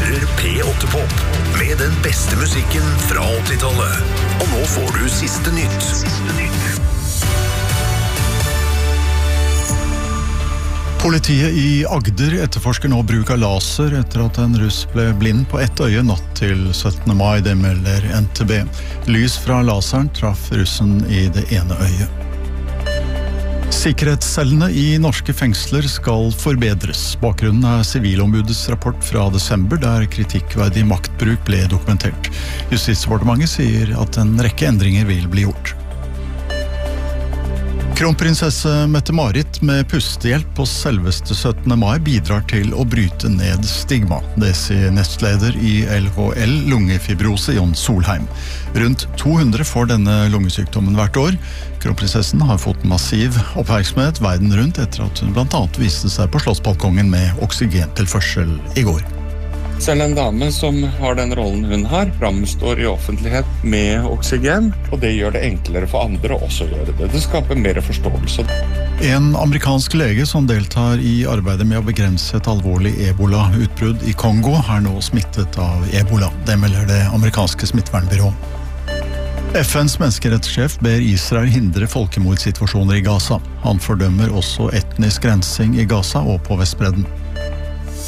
hører P8-pop med den beste musikken fra 80-tallet. Og nå får du siste nytt. Politiet i Agder etterforsker nå bruk av laser etter at en russ ble blind på ett øye natt til 17. mai, det melder NTB. Lys fra laseren traff russen i det ene øyet. Sikkerhetscellene i norske fengsler skal forbedres. Bakgrunnen sivilombudets rapport fra desember, der kritikkverdig maktbruk ble dokumentert. Justisdepartementet sier at en rekke endringer vil bli gjort. Kronprinsesse Mette-Marit med pustehjelp på selveste 17. mai bidrar til å bryte ned stigma. Det sier nestleder i LHL lungefibrose Jon Solheim. Rundt 200 får denne lungesykdommen hvert år. Kronprinsessen har fått massiv oppmerksomhet verden rundt etter at hun blant annet viste seg på slottsbalkongen med oksygentilførsel i går. Selv en dame som har den rollen hun har, framstår i offentlighet med oksygen, og det gjør det enklere for andre å også gjøre det. Det skaper mer forståelse. En amerikansk lege som deltar i arbeidet med å begrense et alvorlig ebola-utbrudd i Kongo, er nå smittet av ebola. Det melder det amerikanske smittevernbyrået. FNs menneskerettssjef ber Israel hindre folkemordsituasjoner i Gaza. Han fordømmer også etnisk rensing i Gaza og på Vestbredden.